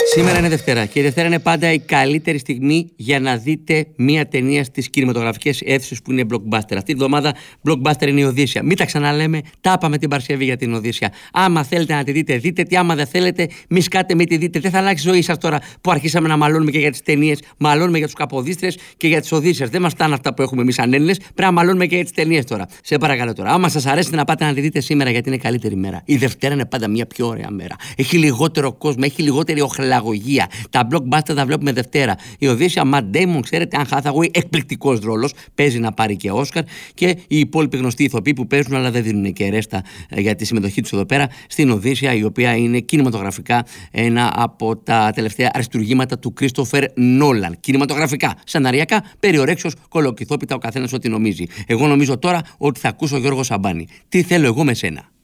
Σήμερα είναι Δευτέρα και η Δευτέρα είναι πάντα η καλύτερη στιγμή για να δείτε μία ταινία στις κινηματογραφικές αίθουσες που είναι blockbuster. Αυτή τη βδομάδα blockbuster είναι η Οδύσσεια. Μην τα ξαναλέμε, τα είπαμε την Παρασκευή για την Οδύσσεια. Άμα θέλετε να τη δείτε, δείτε τη. Άμα δεν θέλετε, μη σκάτε, μην τη δείτε. Δεν θα αλλάξει η ζωή σας τώρα που αρχίσαμε να μαλώνουμε και για τις ταινίες. Μαλώνουμε για τους Καποδίστρες και για τις Οδύσσιες. Δεν μας φτάνουν αυτά που έχουμε εμείς σαν Έλληνες. Πρέπει να μαλώνουμε και για τις ταινίες τώρα. Σε παρακαλώ τώρα. Άμα σας αρέσει να πάτε να τη δείτε σήμερα γιατί είναι καλύτερη μέρα. Η Δευτέρα είναι πάντα μια πιο ωραία μέρα. Έχει λιγότερο κόσμο, έχει λιγότερη οχλαγωγία. Τα blockbuster τα βλέπουμε Δευτέρα. Η Οδύσσεια, Matt Damon, ξέρετε, Αν Hathaway, εκπληκτικός ρόλος, παίζει να πάρει και Όσκαρ. Και οι υπόλοιποι γνωστοί ηθοποιοί που παίζουν, αλλά δεν δίνουν και ρέστα για τη συμμετοχή τους εδώ πέρα στην Οδύσσεια, η οποία είναι κινηματογραφικά ένα από τα τελευταία αριστουργήματα του Christopher Nolan. Κινηματογραφικά, σεναριακά, περιορέξεως, κολοκυθόπιτα ο καθένας ό,τι νομίζει. Εγώ νομίζω τώρα ότι θα ακούσω Γιώργο Σαμπάνη. Τι θέλω εγώ με σένα.